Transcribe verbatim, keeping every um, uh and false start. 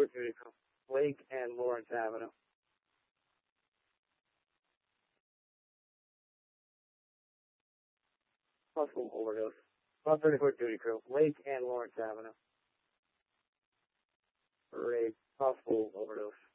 thirty-four duty crew, Lake and Lawrence Avenue. Possible overdose. one thirty-four duty crew, Lake and Lawrence Avenue. For a possible overdose.